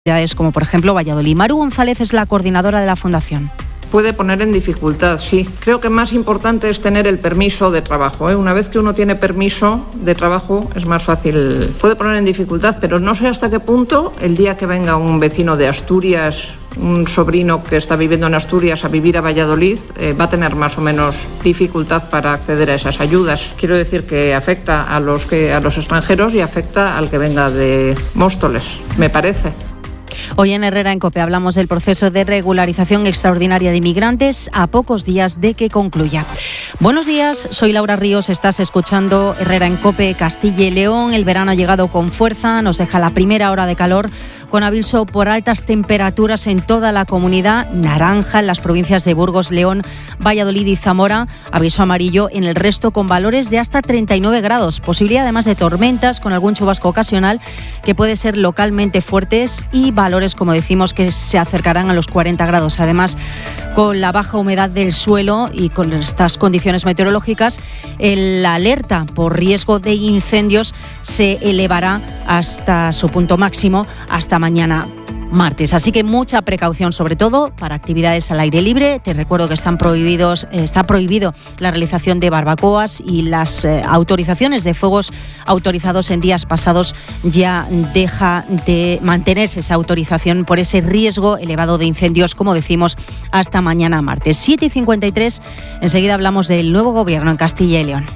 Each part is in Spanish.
ciudades como por ejemplo Valladolid. Maru González es la coordinadora de la Fundación. Puede poner en dificultad, sí. Creo que más importante es tener el permiso de trabajo, ¿eh? Una vez que uno tiene permiso de trabajo es más fácil. Puede poner en dificultad, pero no sé hasta qué punto el día que venga un vecino de Asturias, un sobrino que está viviendo en Asturias a vivir a Valladolid, va a tener más o menos dificultad para acceder a esas ayudas. Quiero decir que afecta a los extranjeros y afecta al que venga de Móstoles, me parece. Hoy en Herrera en COPE hablamos del proceso de regularización extraordinaria de inmigrantes a pocos días de que concluya. Buenos días, soy Laura Ríos, estás escuchando Herrera en COPE, Castilla y León. El verano ha llegado con fuerza, nos deja la primera hora de calor con aviso por altas temperaturas en toda la comunidad, naranja en las provincias de Burgos, León, Valladolid y Zamora, aviso amarillo en el resto con valores de hasta 39 grados, posibilidad además de tormentas con algún chubasco ocasional que puede ser localmente fuertes y valores, como decimos, que se acercarán a los 40 grados. Además, con la baja humedad del suelo y con estas condiciones meteorológicas, la alerta por riesgo de incendios se elevará hasta su punto máximo hasta mañana martes. Así que mucha precaución, sobre todo para actividades al aire libre. Te recuerdo que está prohibido la realización de barbacoas y las autorizaciones de fuegos autorizados en días pasados ya deja de mantenerse esa autorización por ese riesgo elevado de incendios, como decimos, hasta mañana martes. 7:53, enseguida hablamos del nuevo gobierno en Castilla y León.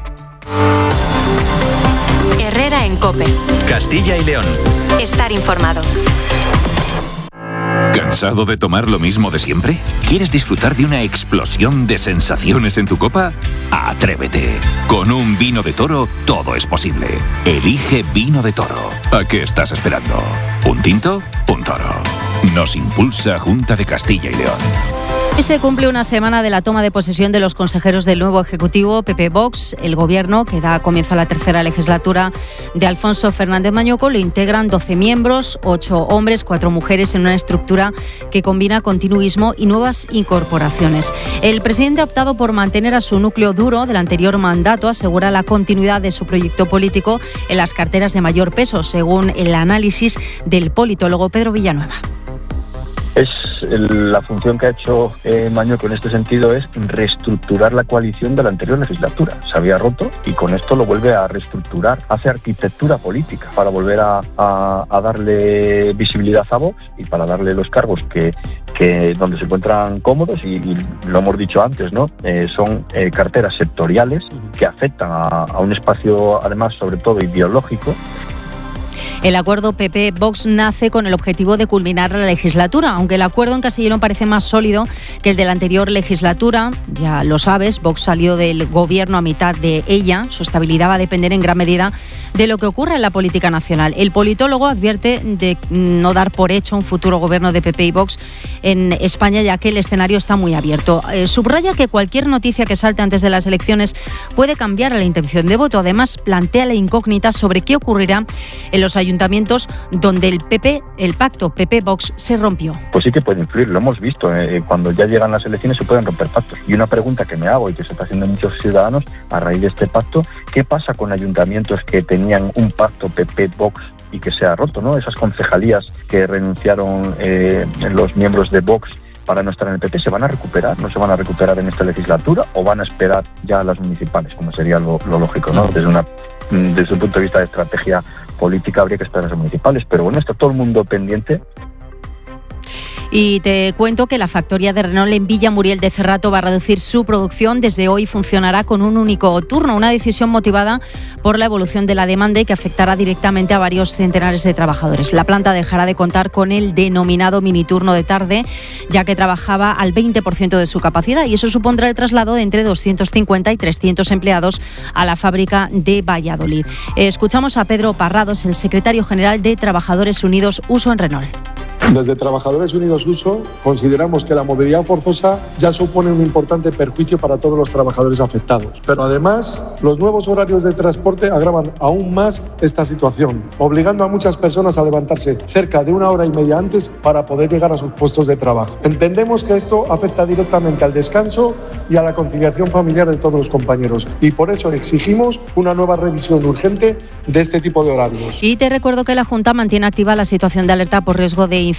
Herrera en COPE. Castilla y León. Estar informado. ¿Cansado de tomar lo mismo de siempre? ¿Quieres disfrutar de una explosión de sensaciones en tu copa? ¡Atrévete! Con un vino de Toro todo es posible. Elige Vino de Toro. ¿A qué estás esperando? ¿Un tinto? Un Toro. Nos impulsa Junta de Castilla y León. Hoy se cumple una semana de la toma de posesión de los consejeros del nuevo Ejecutivo PP-Vox. El Gobierno, que da comienzo a la tercera legislatura de Alfonso Fernández Mañueco, lo integran 12 miembros, 8 hombres, 4 mujeres, en una estructura que combina continuismo y nuevas incorporaciones. El presidente ha optado por mantener a su núcleo duro del anterior mandato, asegura la continuidad de su proyecto político en las carteras de mayor peso, según el análisis del politólogo Pedro Villanueva. Es la función que ha hecho Mañueco en este sentido es reestructurar la coalición de la anterior legislatura. Se había roto y con esto lo vuelve a reestructurar. Hace arquitectura política para volver a darle visibilidad a Vox y para darle los cargos que donde se encuentran cómodos y lo hemos dicho antes, ¿no? Son carteras sectoriales que afectan a un espacio, además, sobre todo ideológico. El acuerdo PP-Vox nace con el objetivo de culminar la legislatura, aunque el acuerdo en Castilla y León parece más sólido que el de la anterior legislatura. Ya lo sabes, Vox salió del gobierno a mitad de ella. Su estabilidad va a depender en gran medida de lo que ocurra en la política nacional. El politólogo advierte de no dar por hecho un futuro gobierno de PP y Vox en España, ya que el escenario está muy abierto. Subraya que cualquier noticia que salte antes de las elecciones puede cambiar la intención de voto. Además, plantea la incógnita sobre qué ocurrirá en los ayuntamientos donde el pacto PP-Vox se rompió. Pues sí que puede influir, lo hemos visto. Cuando ya llegan las elecciones se pueden romper pactos. Y una pregunta que me hago y que se está haciendo muchos ciudadanos a raíz de este pacto, ¿qué pasa con ayuntamientos que tenían un pacto PP-Vox y que se ha roto, ¿no? Esas concejalías que renunciaron los miembros de Vox para no estar en el PP, ¿se van a recuperar? ¿No se van a recuperar en esta legislatura o van a esperar ya a las municipales, como sería lo lógico, ¿no? Desde un punto de vista de estrategia política habría que esperar a las municipales, pero bueno, está todo el mundo pendiente. Y te cuento que la factoría de Renault en Villamuriel de Cerrato va a reducir su producción. Desde hoy funcionará con un único turno, una decisión motivada por la evolución de la demanda y que afectará directamente a varios centenares de trabajadores. La planta dejará de contar con el denominado miniturno de tarde, ya que trabajaba al 20% de su capacidad, y eso supondrá el traslado de entre 250 y 300 empleados a la fábrica de Valladolid. Escuchamos a Pedro Parrados, el secretario general de Trabajadores Unidos Uso en Renault. Desde Trabajadores Unidos Uso consideramos que la movilidad forzosa ya supone un importante perjuicio para todos los trabajadores afectados. Pero además, los nuevos horarios de transporte agravan aún más esta situación, obligando a muchas personas a levantarse cerca de 1 hora y media antes para poder llegar a sus puestos de trabajo. Entendemos que esto afecta directamente al descanso y a la conciliación familiar de todos los compañeros, y por eso exigimos una nueva revisión urgente de este tipo de horarios. Y te recuerdo que la Junta mantiene activa la situación de alerta por riesgo de